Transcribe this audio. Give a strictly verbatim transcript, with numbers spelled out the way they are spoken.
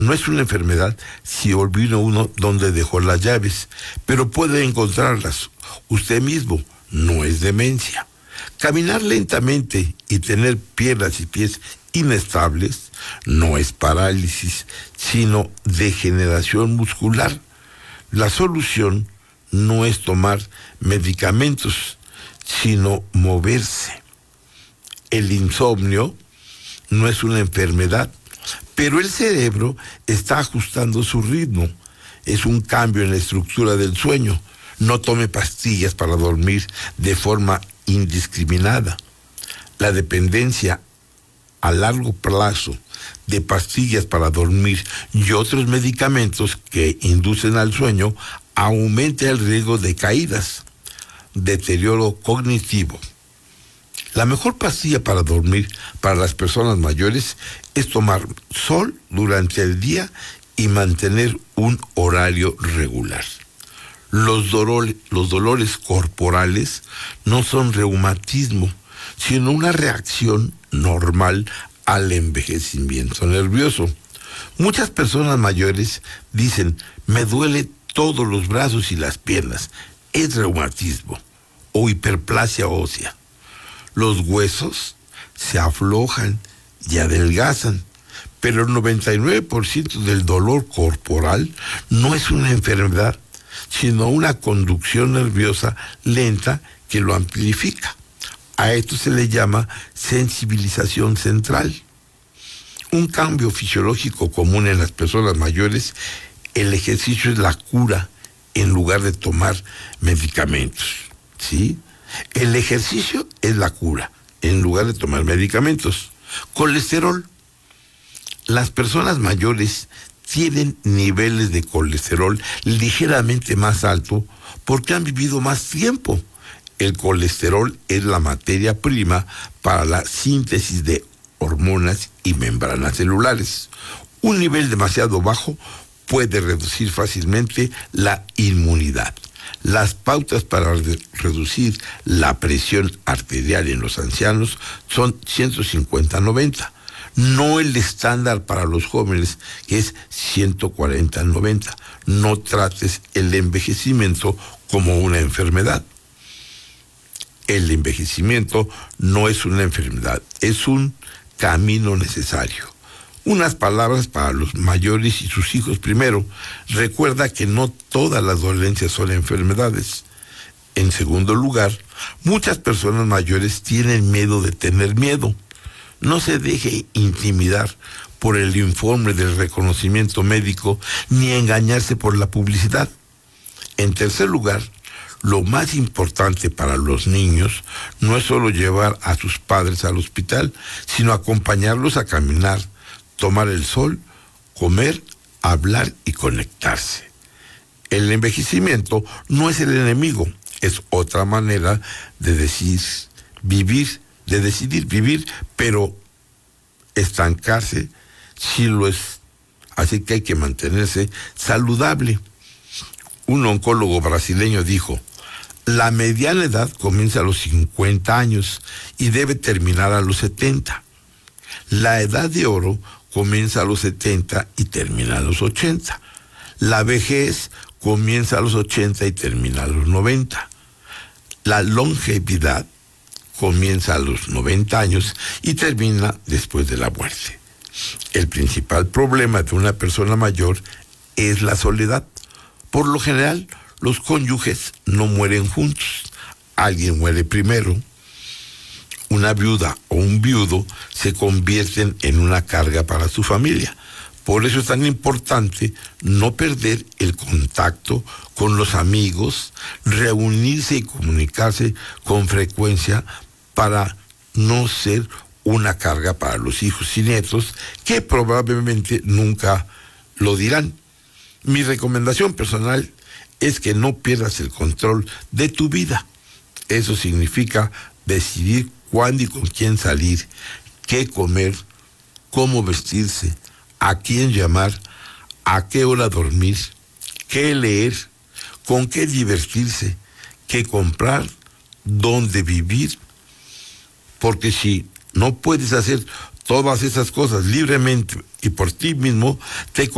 No es una enfermedad si olvida uno dónde dejó las llaves, pero puede encontrarlas usted mismo. No es demencia. Caminar lentamente y tener piernas y pies inestables no es parálisis, sino degeneración muscular. La solución no es tomar medicamentos, sino moverse. El insomnio no es una enfermedad, pero el cerebro está ajustando su ritmo. Es un cambio en la estructura del sueño. No tome pastillas para dormir de forma indiscriminada. La dependencia a largo plazo de pastillas para dormir y otros medicamentos que inducen al sueño aumenta el riesgo de caídas, deterioro cognitivo. La mejor pastilla para dormir para las personas mayores es tomar sol durante el día y mantener un horario regular. Los dolores, los dolores corporales no son reumatismo, sino una reacción normal al envejecimiento nervioso. Muchas personas mayores dicen, me duele todos los brazos y las piernas. Es reumatismo o hiperplasia ósea. Los huesos se aflojan y adelgazan, pero el noventa y nueve por ciento del dolor corporal no es una enfermedad, sino una conducción nerviosa lenta que lo amplifica. A esto se le llama sensibilización central. Un cambio fisiológico común en las personas mayores, el ejercicio es la cura en lugar de tomar medicamentos, ¿sí? El ejercicio es la cura en lugar de tomar medicamentos. Colesterol. Las personas mayores tienen niveles de colesterol ligeramente más alto porque han vivido más tiempo. El colesterol es la materia prima para la síntesis de hormonas y membranas celulares. Un nivel demasiado bajo puede reducir fácilmente la inmunidad. Las pautas para re- reducir la presión arterial en los ancianos son ciento cincuenta a noventa. No el estándar para los jóvenes, que es ciento cuarenta a noventa. No trates el envejecimiento como una enfermedad. El envejecimiento no es una enfermedad, es un camino necesario. Unas palabras para los mayores y sus hijos primero. Recuerda que no todas las dolencias son enfermedades. En segundo lugar, muchas personas mayores tienen miedo de tener miedo. No se deje intimidar por el informe del reconocimiento médico ni engañarse por la publicidad. En tercer lugar, lo más importante para los niños no es solo llevar a sus padres al hospital, sino acompañarlos a caminar, tomar el sol, comer, hablar y conectarse. El envejecimiento no es el enemigo, es otra manera de decir, vivir, de decidir vivir, pero estancarse sí lo es. Así que hay que mantenerse saludable. Un oncólogo brasileño dijo, la mediana edad comienza a los cincuenta años y debe terminar a los setenta. La edad de oro comienza a los setenta y termina a los ochenta. La vejez comienza a los ochenta y termina a los noventa. La longevidad comienza a los noventa años y termina después de la muerte. El principal problema de una persona mayor es la soledad. Por lo general, los cónyuges no mueren juntos. Alguien muere primero. Una viuda o un viudo se convierten en una carga para su familia. Por eso es tan importante no perder el contacto con los amigos, reunirse y comunicarse con frecuencia para no ser una carga para los hijos y nietos que probablemente nunca lo dirán. Mi recomendación personal es que no pierdas el control de tu vida. Eso significa decidir cuándo y con quién salir, qué comer, cómo vestirse, a quién llamar, a qué hora dormir, qué leer, con qué divertirse, qué comprar, dónde vivir. Porque si no puedes hacer todas esas cosas libremente y por ti mismo, te